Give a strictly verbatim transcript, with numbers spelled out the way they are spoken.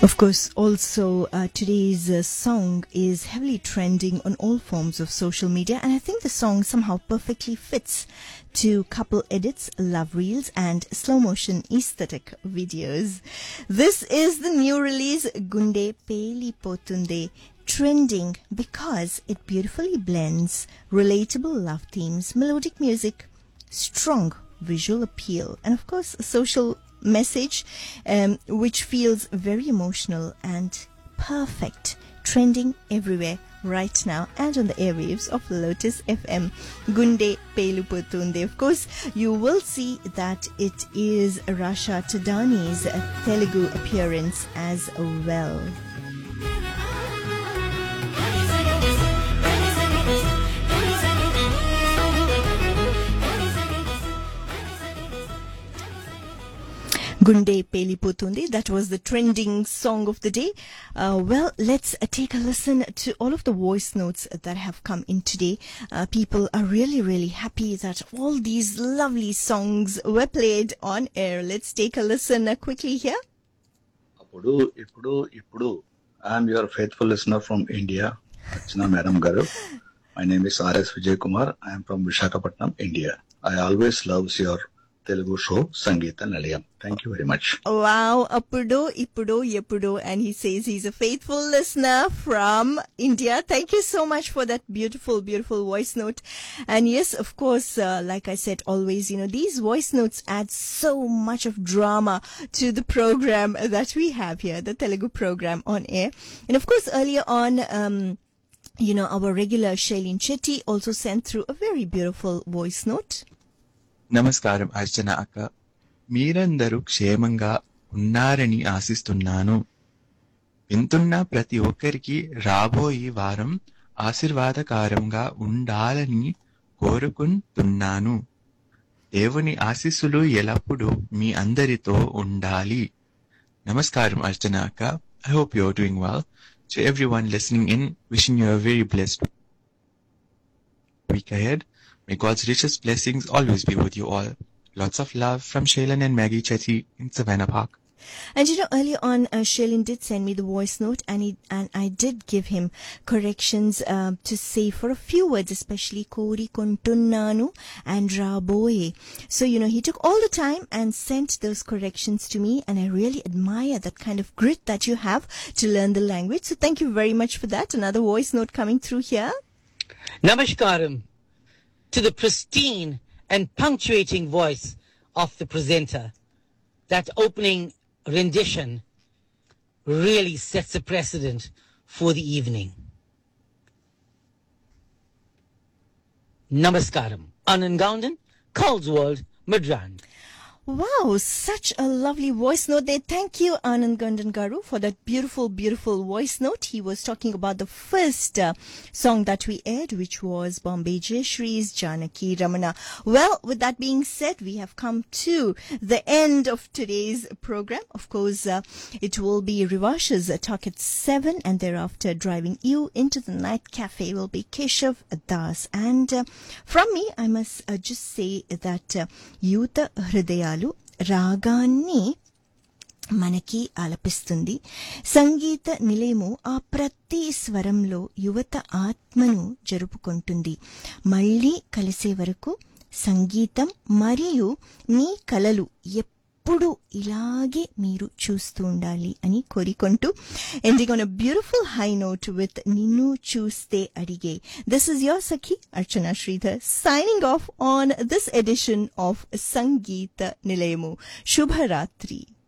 Of course, also uh, today's uh, song is heavily trending on all forms of social media, and I think the song somehow perfectly fits to couple edits, love reels, and slow motion aesthetic videos. This is the new release Gunde Peli Potunde, trending because it beautifully blends relatable love themes, melodic music, strong visual appeal, and of course a social message um, which feels very emotional and perfect, trending everywhere right now and on the airwaves of Lotus F M. Gunde Pelu Potunde. Of course, you will see that it is Rasha Tadani's Telugu appearance as well. Gunde Peli Potunde, that was the trending song of the day. Uh, well, let's uh, take a listen to all of the voice notes that have come in today. Uh, people are really, really happy that all these lovely songs were played on air. Let's take a listen uh, quickly here. Ipudu, Ipudu, Ipudu. I am your faithful listener from India, Archana Madam Garu. My name is R S Vijay Kumar. I am from Visakhapatnam, India. I always love your Telugu show, Sangeeta Nilayam. Thank you very much. Wow, Appudo, Ippudo, Yeppudo, and he says he's a faithful listener from India. Thank you so much for that beautiful, beautiful voice note. And yes, of course, uh, like I said, always, you know, these voice notes add so much of drama to the program that we have here, the Telugu program on air. And of course, earlier on, um, you know, our regular Shailin Chetty also sent through a very beautiful voice note. నమస్కారం అర్చన అక్క, మీరందరూ క్షేమంగా ఉన్నారని ఆశిస్తున్నాను. వింటున్న ప్రతి ఒక్కరికి రాబోయే వారం ఆశీర్వాదకరంగా ఉండాలని కోరుకుంటున్నాను. దేవుని ఆశీస్సులు ఎల్లప్పుడూ మీ అందరితో ఉండాలి. నమస్కారం అర్చన అక్క. I hope you're doing well. To everyone listening in, wishing you a very blessed week ahead. May God's richest blessings always be with you all. Lots of love from Shailin and Maggie Chetty in Savannah Park. And you know, earlier on, uh, Shailin did send me the voice note, and he, and I did give him corrections uh, to say for a few words, especially Kori Kontunnanu and Raboye. So, you know, he took all the time and sent those corrections to me, and I really admire that kind of grit that you have to learn the language. So thank you very much for that. Another voice note coming through here. Namaskaram to the pristine and punctuating voice of the presenter. That opening rendition really sets a precedent for the evening. Namaskaram. Anand Goundan, Coldswold, Madran. Wow, such a lovely voice note there. Thank you, Anand Gandan Garu, for that beautiful, beautiful voice note. He was talking about the first uh, song that we aired, which was Bombay Jayashree's Janaki Ramana. Well, with that being said, we have come to the end of today's program. Of course, uh, it will be Rivasha's uh, talk at seven, and thereafter driving you into the night cafe will be Keshav Das. And uh, from me, I must uh, just say that uh, Yuta Hridayalu రాగాన్ని మనకి ఆలపిస్తుంది. సంగీత నిలయము ఆ ప్రతి స్వరంలో యువత ఆత్మను జరుపుకుంటుంది. మళ్ళీ కలిసే వరకు సంగీతం మరియు మీ కలలు ఎప్పుడు ఇలాగే మీరు చూస్తూ ఉండాలి అని కోరికుంటూ, ending on a beautiful high note with నిన్ను చూస్తే అడిగే. This is your Sakhi Archana Sridhar signing off on this edition of Sangeeta Nilayamu. Shubha Ratri.